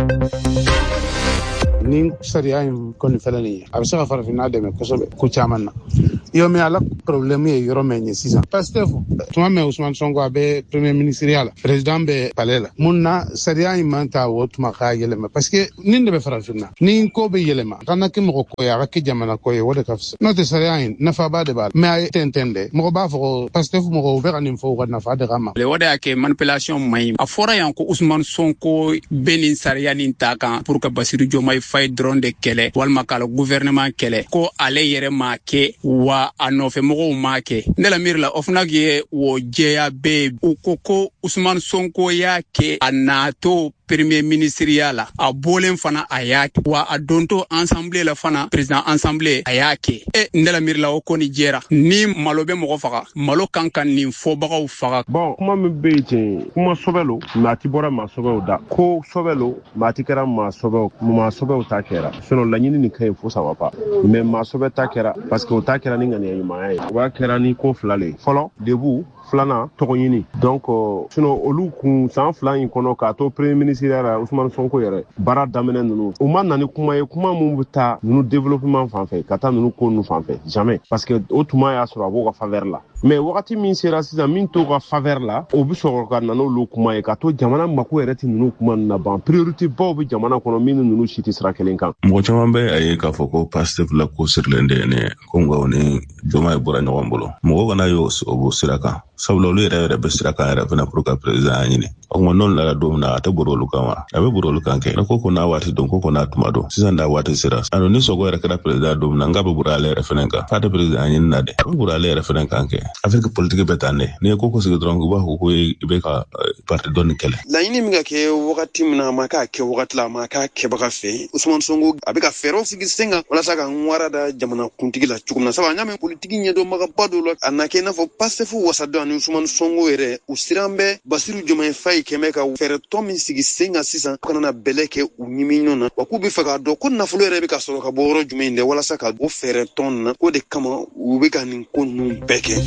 ni sariya in koni felani abisa ka farafina de me kosobe ku chamanna yo me ala problème ye yoro me nyesisa pastef tuma me Ousmane Sonko abe premier ministériel président be palela munna sariya in manta wo tuma ka yelema parce que ninde be farafina ni ko be yelema kana ke mo ko ya ka jamana ko ye wode kafs note sariya in nafa ba de bal me ay tentende mo ba fo pastef mo ko be kanim fo ko nafa de gama le wode ake manipulation may afora yanko Ousmane Sonko benin sariya nin taka pour que Bassirou Diomaye fay drone de kele walma kala gouvernement kele ko ale yere ma ke wa anofe mogo ma ke ndela mirla ofnagi wo jeya be ukoko Ousmane Sonko ya ke anato premier ministériel a bolen fana ayake wa adonto ensemble la fana président ensemble ayake e ndela mirla o koni jera ni malobe mogo faka malo kankan ni fo bagaw faka bon kuma me beje kuma sobelo mati bora ma sobelo da ko sobelo mati kera ma sobelo ma sobelo ta kera sono la nyini ni kay fo sawa pa mais ma sobelo ta kera parce que o ta kera ni ngani ma ay wa kera ni ko flale folo debu flana tokoyini donc sino olu kun san flan kono ka to premier ministre Ousmane Sonko yere bara damene nunu o man nani kuma ye kuma mun buta nunu développement fanfɛ ka taa nunu ko nu fanfɛ jamais parce que o tuma y'a sɔrɔ a b'o ka faveur la mais wagati min sera sisan min to ka faveur la o bi sɔrɔ ka nana olu kuma ye ka to jamana mako yɛrɛ ti nunu kuma na ban priorité baw bi jamana kɔnɔ min nunu si ti sira kelen kan mɔgɔ caman bɛ a ye k'a fɔ ko Pastef la ko sirilen de ne ko nka o ni Diomaye bɔra ɲɔgɔn bolo mɔgɔ kana y'o o sira kan sabula olu yɛrɛ yɛrɛ bɛ sira kan yɛrɛ fana pour ka président ɲini o kuma n'olu nana don min na a tɛ bɔra olu kan wa a bɛ bɔra olu kan kɛ ne ko ko n'a waati dɔn ko ko n'a tuma dɔn sisan n'a waati sera alors ni Sonko yɛrɛ kɛra président don min na n k'a bɛ bɔra ale yɛrɛ fana kan k'a tɛ président ɲini na dɛ a bɛ bɔra ale yɛrɛ fana kan kɛ avec politique bɛ tan dɛ n'i ye ko ko sigi dɔrɔn u b'a fɔ ko i bɛ ka parti dɔ nin kɛlɛ. laɲini min ka kɛ wagati min na a ma k'a kɛ wagati la a ma k'a kɛbaga fɛ Ousmane Sonko a bɛ ka fɛɛrɛw sigi sen kan walasa ka ŋwara da jamana kuntigi la cogo min na sabu a y'a mɛn politiki ɲɛdɔnbagaba dɔw la a na kɛ i n'a fɔ Pastef wasadon ani Ousmane Sonko yɛrɛ u siran bɛ Bassirou Diomaye Faye kɛmɛ ka fɛɛrɛ tɔn min sigi sen kan sisan u kana na bɛlɛ kɛ u ɲimi ɲɔgɔn na wa k'u bɛ fɛ k'a dɔn ko nafolo yɛrɛ bɛ ka sɔrɔ ka bɔ yɔrɔ jumɛn dɛ walasa ka o fɛɛrɛ tɔn na o de kama u bɛ ka nin ko ninnu bɛɛ kɛ.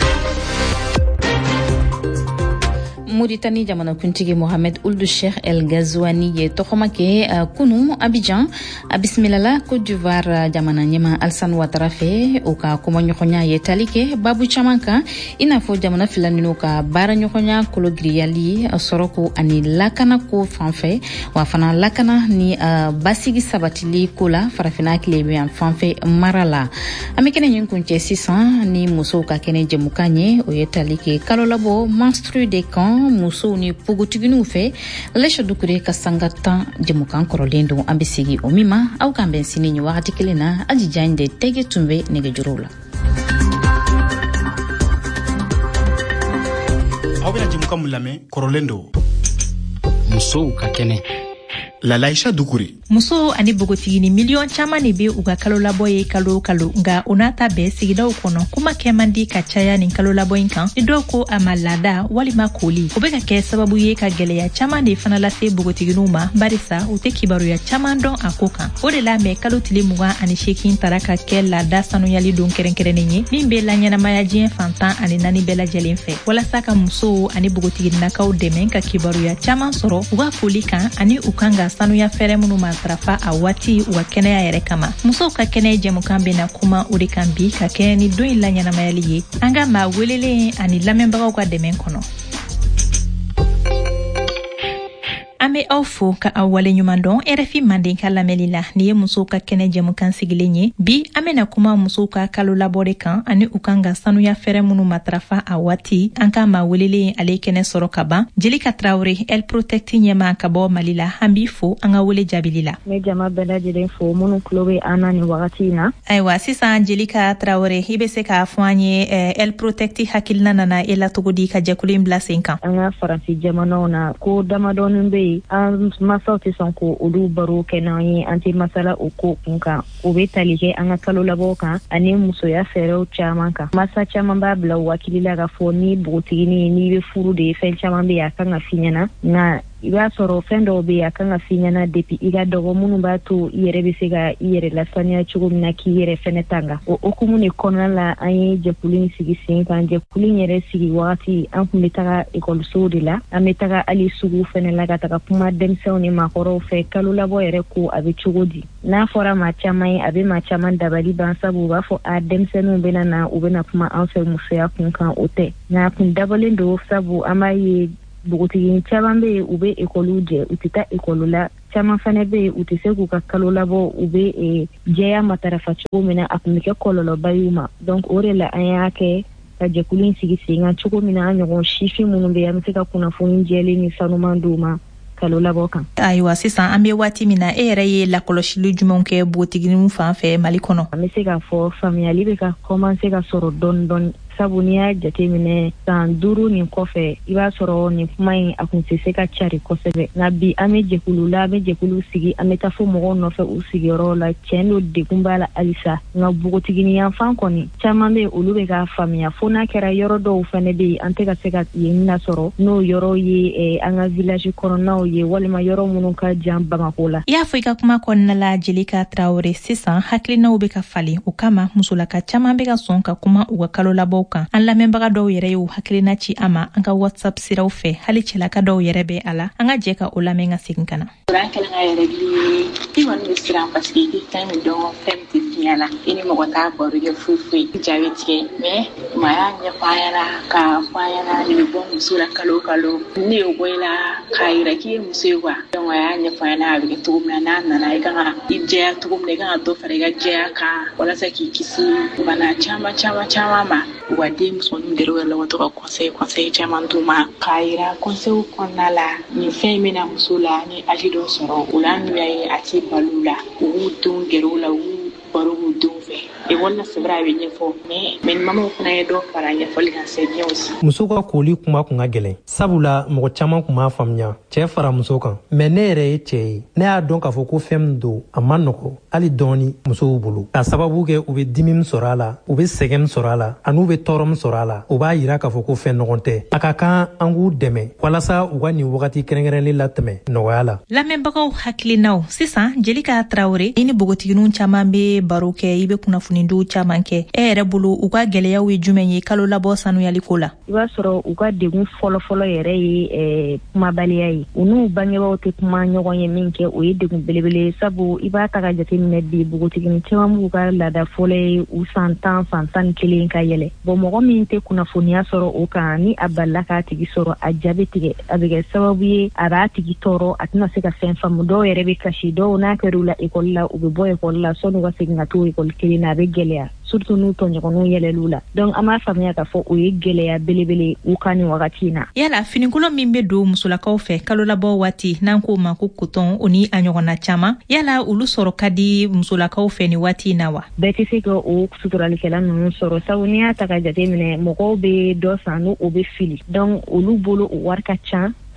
Mauritanie jamana kuntigi Mohamed Ould Cheikh El Ghazouani ye tokoma ke uh, kunu Abidjan a bismillah Côte d'Ivoire jamana nyema Alassane Ouattara fe o ka kuma nyokonya ye talike babu chamanka ina fo jamana filanino ka bara nyokonya kologriyali uh, soroko ani lakana ko fanfe wa fana lakana ni uh, basigi sabatili kola farafina kilebe an fanfe marala amikene nyunkunche six cents ni muso ka kene jemukanye o ye talike kalolabo menstru de camps muso ni pogotiginu fe lesho dukure kasangata jemukan korolendo ambisigi omima au kambensini ni wakati kilena ajijande tege tumbe nege jurula awena jemukan mulame korolendo muso ka kene la Laisha Dukuri. Muso ani bogotigini miliyon caman de be u ka kalo labɔ ye kalo kalo nga o n'a ta bɛɛ sigidaw kɔnɔ kuma kɛ man di ka caya nin kalo labɔ in kan ni dɔw ko a ma laada walima kooli o be ka kɛ sababu ye ka gwɛlɛya caman de fana lase bogotiginiw ma barisa u tɛ kibaruya caman dɔn a ko kan o de la mɛ kalo tile mugan ani seegin tara ka kɛ laada sanuyali don kɛrɛnkɛrɛnnen ye min be la ɲɛnamaya diɲɛ fantan ani naani bɛɛ lajɛlen fɛ walasa ka musow ani bogotiginakaw dɛmɛ ka kibaruya caman sɔrɔ u ka kooli kan ani u kan ka sanuya fɛrɛ minnu matarafa a waati u ka kɛnɛya yɛrɛ kama musow ka kɛnɛya jɛmukan bena kuma o de kan bi ka kɛ ni don in la ɲɛnamayali ye an ka maa welelen ani lamɛnbagaw ka dɛmɛ kɔnɔ an be aw fo ka aw wale ɲuman dɔn R F I Manden ka lamɛnli la ni ye musow ka kɛnɛ jɛmukan sigilen ye bi an bena kuma musow ka kalo labɔ de kan ani u kan ka sanuya fɛrɛ minnu matarafa a waati an ka ma welelen ale kɛnɛ sɔrɔ ka ban Jelika Traore El Protect ɲɛma ka bɔ Mali la an b'i fo an ka wele jaabili la ne jama bɛɛ lajɛlen fo minnu tulo be an na ni wagati na ayiwa sisan Jelika Traore i be se k'a fɔ an ye eh, El Protect hakilina nana e la cogo di ka jɛkulu in bila sen kan an ka faransi jamanaw na ko damadɔnin be an masaw tɛ sɔn ko olu baro kɛ n'an ye an tɛ masala o ko kun kan o be tali kɛ an ka kalo labɔ kan ani musoya fɛɛrɛw caman kan masa caman b'a bila wakili la ka fɔ ni bogotigini n'i be furu de fɛn caman be a kan ka fi ɲɛna nka i b'a sɔrɔ fɛn dɔw be a kan ka fi ɲɛna depuis i ka dɔgɔ minnu b'a to i yɛrɛ be se ka i yɛrɛ lasaniya cogo min na k'i yɛrɛ fɛnɛ tanga o okumu de kɔnɔna la an ye jɛkulu in sigi sen kan jɛkulu in yɛrɛ sigi wagati an kun be taga ekɔlisow de la an be taga hali sugu fɛnɛ la ka taga kuma denmisɛnw ni maakɔrɔw fɛ kalo labɔ yɛrɛ ko a be cogo di n'a fɔra maa caman ye a be maa caman dabali ban sabu u b'a fɔ a denmisɛnninw bena na u bena kuma an fɛ musoya kun kan o tɛ nka kun dabalen do sabu an b'a ye bogotigini caman be u be ekɔliw jɛ u tɛ ta ekɔli la caman fana be u tɛ se k'u ka kalo labɔ u be e, jɛya matarafa cogo min na a kun be kɛ kɔlɔlɔba y'u ma donc o de la an y'a kɛ ka jɛkulu in sigi sen kan cogo min na an ɲɔgɔn sifin minnu be an be se ka kunnafoni jɛlen ni sanuman d'u ma kalo labɔ kan ayiwa sisan an be waati min na e yɛrɛ ye lakɔlɔsili jumɛnw kɛ bogotiginiw fan fɛ Mali kɔnɔ an be se k'a fɔ faamuyali be ka komanse ka sɔrɔ dɔɔni dɔɔni sabu n'i y'a jateminɛ san duuru nin kɔfɛ i b'a sɔrɔ nin kuma in a kun tɛ se ka cari kosɛbɛ nka bi an be jɛkulu la an be jɛkulu sigi an be taa fo mɔgɔw nɔfɛ u sigiyɔrɔw la cɛn do degun b'a la halisa nka bogotigini yanfan kɔni caman be olu be k'a faamuya fo n'a kɛra yɔrɔ dɔw fɛnɛ be yen an tɛ ka se ka yen lasɔrɔ n'o yɔrɔw ye eh, an ka village kɔnɔnaw ye walima yɔrɔ minnu ka jan Bamako la i y'a fɔ i ka kuma kɔnɔna la Jelika Traore sisan hakilinaw be ka falen o kama musolaka caman be ka sɔn ka kuma u ka kalo labɔw kan an lamɛnbaga dɔw yɛrɛ y'u hakilina ci a ma an ka WhatsApp siraw fɛ hali cɛlaka dɔw yɛrɛ bɛ a la an ka jɛ ka o lamɛn ka segin ka na an kɛlen ka yɛrɛ bi i kɔni bɛ siran parce que i kan min dɔn fɛn min tɛ fiɲɛ na i ni mɔgɔ t'a baro kɛ foyi foyi i jaabi tigɛ mais maa y'a ɲɛfɔ an ɲɛna k'a fɔ an ɲɛna nin bɛ bɔ muso la kalo kalo ne y'o bɔ i la k'a yira k'i ye muso ye quoi donc a y'a ɲɛfɔ an ɲɛna a bɛ kɛ cogo min na n'a nana i kan ka i jɛya cogo min na i kan ka dɔ fara i ka jɛya kan walasa k'i kisi bana caman caman caman ma wa den musoninw gɛrɛ u yɛrɛ la u ka to ka conseil conseil caman d'u ma k'a yira conseil kɔnɔna la nin fɛn in bɛna muso la ni âge dɔ sɔrɔ o la n'u y'a ye a tɛ balo la u b'u denw gɛrɛ u la u b'u baro k'u denw fɛ ekɔli la c'est vrai a bɛ ɲɛfɔ mais mais mamaw fana ye dɔ fara ɲɛfɔli kan c'est bien aussi. muso ka kooli kuma kun ka gɛlɛn sabula mɔgɔ caman kun b'a faamuya cɛ fara muso kan mais ne yɛrɛ ye cɛ ye ne y'a dɔn k'a fɔ ko fɛn min don a ma nɔgɔ hali dɔɔni musow bolo k'a sababu kɛ u bɛ dimi min sɔrɔ a la u bɛ sɛgɛn min sɔrɔ a la ani u bɛ tɔɔrɔ min sɔrɔ a la o b'a yira k'a fɔ ko fɛn nɔgɔn tɛ a ka kan an k'u dɛmɛ walasa u ka nin wagati kɛrɛnkɛrɛnlen latɛmɛ nɔgɔya la. lamɛnbagaw hakilinaw sisan Jelika Traore i ni bogotiginiw caman bɛ baro kɛ i bɛ kunnafonidiw caman kɛ e yɛrɛ bolo u ka gɛlɛyaw ye jumɛn ye kalo labɔ sanuyali ko la. i b'a sɔrɔ u ka degun fɔlɔfɔlɔ yɛrɛ ye eh, kumabaliya ye u n'u bangebaaw tɛ kuma ɲɔgɔn ye min kɛ o ye degun belebele sabu i b'a ta ka jateminɛ bi bogotigini caman b'u ka laada fɔlɔ ye u san tan san tan ni kelen ka yɛlɛ bon mɔgɔ min tɛ kunnafoniya sɔrɔ o kan ni a balila k'a tigi sɔrɔ a jaabi tigɛ a bɛ kɛ sababu ye a b'a tigi tɔɔrɔ a tɛna se ka fɛn faamu dɔw yɛrɛ bɛ kasi dɔw n'a kɛr'u la ekɔli la u bɛ bɔ ekɔli la sɔnni u ka segin ka to ekɔli kelen na a bɛ gɛlɛya surtout n'u tɔɲɔgɔnw yɛlɛl'u la donc an b'a faamuya k'a fɔ o ye gɛlɛya belebele u ka nin wagati in na. yala finikolon min bɛ don musolakaw fɛ kalo labɔ waati n'an k'o ma ko coton o ni a ɲɔgɔnna caman yala olu sɔrɔ ka di musolakaw fɛ nin waati in na wa. bɛɛ tɛ se ka o suturalikɛla ninnu sɔrɔ sabu n'i y'a ta ka jateminɛ mɔgɔw bɛ dɔ san n'o bɛ fili donc olu bolo o wari ka ca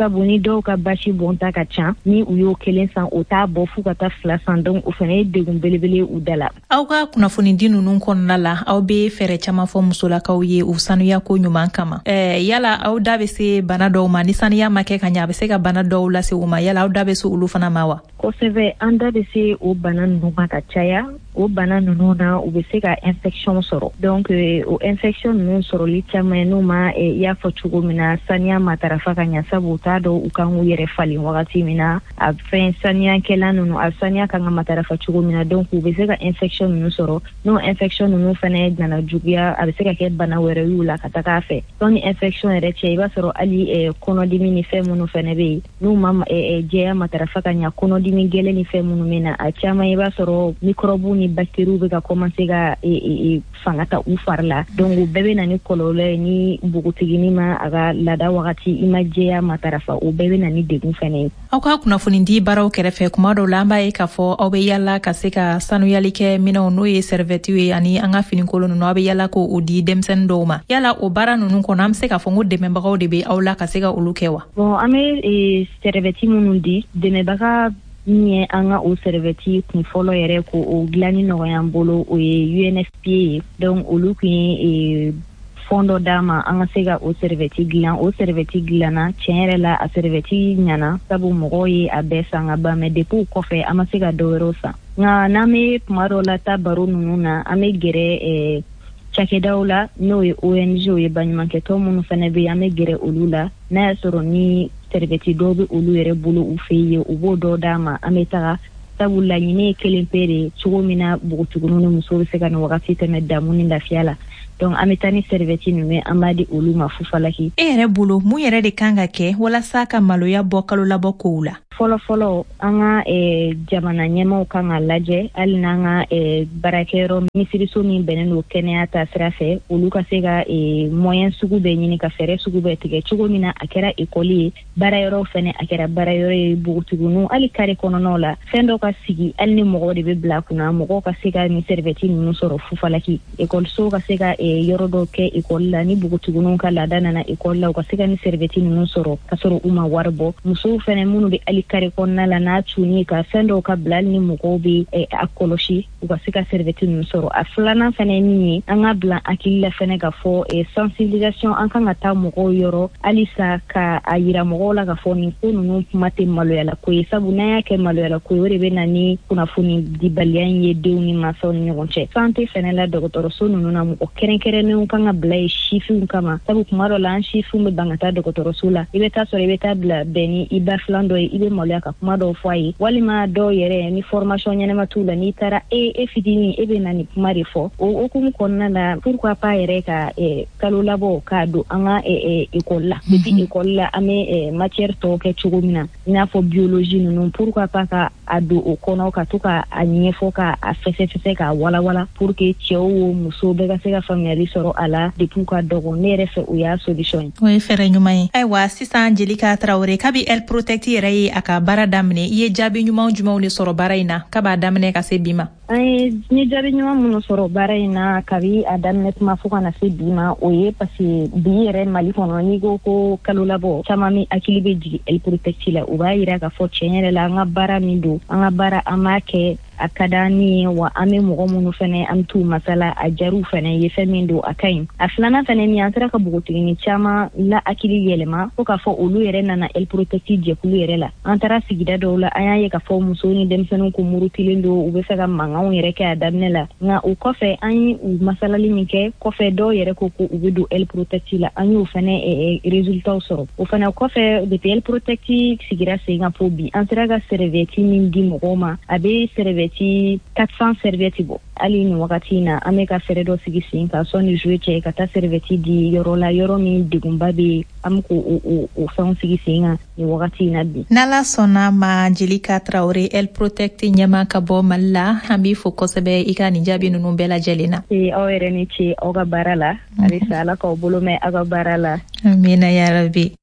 sabu ni dɔw ka basi bɔnta ka ca ni u y'o kelen san o t'a bɔ f'u ka taa fila san donc o fana ye degun belebele u da la. Aw ka kunnafoni di ninnu kɔnɔna la aw bɛ fɛɛrɛ caman fɔ musolakaw ye u sanuya ko ɲuman kama. Ɛɛ yala aw da bɛ se bana dɔw ma ni sanuya ma kɛ ka ɲɛ a bɛ se ka bana dɔw lase u ma yala aw da bɛ se olu fana ma wa? Kosɛbɛ an da bɛ se o bana ninnu ma ka caya o bana ninnu na u bɛ se ka infection sɔrɔ donc o infection ninnu sɔrɔli caman n'u ma i y'a fɔ cogo min na saniya matarafa ka ɲɛ sabu u t'a dɔn u kan k'u yɛrɛ falen wagati min na a fɛn saniyakɛla ninnu a saniya kan ka matarafa cogo min na donc u bɛ se ka infection ninnu sɔrɔ n'o infection ninnu fana nana juguya a bɛ se ka kɛ bana wɛrɛ y'u la ka taga a fɛ donc ni infection yɛrɛ cɛ i b'a sɔrɔ hali kɔnɔdimi ni fɛn minnu fana bɛ yen n'u ma jɛya matarafa ka ɲɛ kɔnɔdimi gɛlɛn ni fɛn minnu bɛ na a caman i b'a sɔrɔ microbe ni bactéries bɛ ka commencer ka fanga ta u fari la donc o bɛɛ bɛ na ni kɔlɔlɔ ye ni npogotigini ma a ka laada wagati i ma jɛya matarafa o bɛɛ bɛ na ni degun fana ye. Aw ka kunnafoni di baaraw kɛrɛfɛ kuma dɔw la an b'a ye k'a fɔ aw bɛ yala ka se ka sanuyali kɛ minɛnw n'o ye serviette ye ani an ka finikolon ninnu aw bɛ yala k'o di denmisɛnnin dɔw ma yala o baara ninnu kɔnɔ an bɛ se k'a fɔ ko dɛmɛbagaw de bɛ aw la ka se ka olu kɛ wa? Bon an bɛ serviette minnu di dɛmɛbaga min ye an ka o serviette kun fɔlɔ yɛrɛ ko o dilanni nɔgɔya an bolo o ye U N F P A ye donc olu kun ye fond dɔ d'a ma an ka se ka o serviette dilan o serviette dilanna tiɲɛ yɛrɛ la a serviette ɲana sabu mɔgɔw ye a bɛɛ san ka ban mais depuis o kɔfɛ an ma se ka dɔ wɛrɛw san nka n'an bɛ tuma dɔw la taa baro ninnu na an bɛ gɛrɛ cakɛdaw la n'o ye O N G o ye baɲumankɛtɔn minnu fana bɛ yen an bɛ gɛrɛ olu la n'a y'a sɔrɔ ni serviette dɔw bɛ olu yɛrɛ bolo u fɛ yen u b'o dɔw d'a ma an bɛ taga sabu laɲini ye kelen pe de cogo min na npogotigininw ni musow bɛ se ka nin wagati tɛmɛ damu ni lafiya la donc an bɛ taa ni serviette ninnu ye an b'a di olu ma fufalaki. E yɛrɛ bolo mun yɛrɛ de kan ka kɛ walasa ka maloya bɔ kalo labɔ kow la? Fɔlɔ-fɔlɔ an ka jamana ɲɛmaw kan ka lajɛ hali n'an ka baarakɛyɔrɔ minisiriso min bɛnnen don kɛnɛya ta sira fɛ olu ka se ka moyen sugu bɛɛ ɲini ka fɛɛrɛ sugu bɛɛ tigɛ cogo min na a kɛra ekɔli ye baarayɔrɔ fɛnɛ a kɛra baarayɔrɔ ye npogotigininw hali kare kɔnɔnaw la fɛn dɔ ka sigi hali ni mɔgɔw de bɛ bila kunna mɔgɔw ka se ka ni serviette ninnu sɔrɔ fufalaki ekɔlisow ka se ka yɔrɔ dɔ kɛ ekɔli la ni npogotigininw ka laada nana ekɔli la u ka se ka ni serviette ninnu sɔrɔ ka sɔrɔ u ma wari bɔ musow fɛnɛ minnu bɛ hali kare kɔnɔna la n'a tuni ka fɛn dɔw ka bila ni mɔgɔw bɛ a kɔlɔsi u ka se ka serviette ninnu sɔrɔ a filanan fɛnɛ ye min ye an ka bila hakili la fɛnɛ ka fɔ sensibilisation an kan ka taa mɔgɔw yɔrɔ halisa ka a yira mɔgɔw la ka fɔ nin ko ninnu kuma tɛ maloyala ko ye sabu n'an y'a kɛ maloyala ko ye o de bɛ na ni kunnafoni dibaliya in ye denw ni mansaw ni ɲɔgɔn cɛ santé fɛnɛ la dɔgɔtɔrɔso ninnu na mɔgɔ kɛrɛnkɛrɛnnenw kan ka bila ye sifinw kama sabu kuma dɔ la an sifinw bɛ ban ka taa dɔgɔtɔrɔso la i bɛ taa sɔrɔ i bɛ taa bila bɛn ni i ba filan dɔ ye i bɛ maloya ka kuma dɔw fɔ a ye walima dɔw yɛrɛ ni formation ɲɛnɛma t'u la n'i taara e e fitinin e bɛ na ni kuma de fɔ o hukumu kɔnɔna la pourquoi pas yɛrɛ ka kalo labɔ k'a don an ka ekɔli la depuis ekɔli la an bɛ matière tɔw kɛ cogo min na i n'a fɔ biologie ninnu pourquoi pas ka a don o kɔnɔ ka to ka a ɲɛfɔ ka a fɛsɛfɛsɛ k'a walawala pour que cɛw o musow bɛɛ ka se ka faamuyali sɔrɔ a la depuis ka dɔgɔ ne yɛrɛ fɛ o y'a solution ye. O ye fɛɛrɛ ɲuman ye. Ayiwa sisan Jelika Traoré kabi Elle Protect yɛrɛ ye a ka baara daminɛ i ye jaabi ɲuman jumɛnw de sɔrɔ baara in na kab'a daminɛ ka se bi ma? An ye ni jaabi ɲuman minnu sɔrɔ baara in na kabi a daminɛ tuma fo ka na se bi ma o ye parce que bi yɛrɛ Mali kɔnɔ n'i ko ko kalo labɔ caman min hakili bɛ jigin Elle Protect la u b'a yira k'a fɔ tiɲɛ yɛrɛ la an ka baara min don an ka baara an b'a kɛ a ka d'an ye wa an bɛ mɔgɔ minnu fɛnɛ an bɛ t'u masala a jaruw fɛnɛ ye fɛn min don a ka ɲi a filanan fɛnɛ min an sera ka npogotigini caman la hakili yɛlɛma fo k'a fɔ olu yɛrɛ nana Elle Protect jɛkulu yɛrɛ la an taara sigida dɔw la an y'a ye k'a fɔ musow ni denmisɛnninw ko murutilen don u bɛ fɛ ka mankanw yɛrɛ kɛ a daminɛ la nka o kɔfɛ an ye u masalali min kɛ kɔfɛ dɔw yɛrɛ ko ko u bɛ don Elle Protect la an y'o fɛnɛ résultats sɔrɔ o fɛnɛ kɔfɛ depuis Elle Protect sigira sen kan fo bi an sera ka serviette min di mɔgɔw ma a bɛ serviette quatre cents serviettes bɔ hali nin wagati in na an bɛ ka fɛɛrɛ dɔ sigi sen kan sɔnni juillet cɛ ka taa serviette di yɔrɔ la yɔrɔ min degunba bɛ an bɛ k'o o fɛnw sigi sen kan nin wagati in na bi. N'Ala sɔnna ma Jelika Traoré Elle Protect ɲɛma ka bɔ Mali la an b'i fo kosɛbɛ i ka nin jaabi ninnu bɛɛ lajɛlen na. ee aw yɛrɛ ni ce aw ka baara la halisa Ala k'aw bolo mɛn aw ka baara la. Amina yarabi.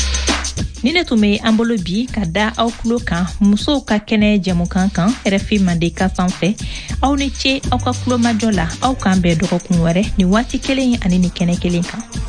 Ni ne tun bɛ an bolo bi ka da aw tulo kan musow ka kɛnɛ jɛmukan kan R F I Mandeka sanfɛ aw ni ce aw ka tulomajɔ la aw k'an bɛn dɔgɔkun wɛrɛ ni waati kelen ani ni kɛnɛ kelen kan.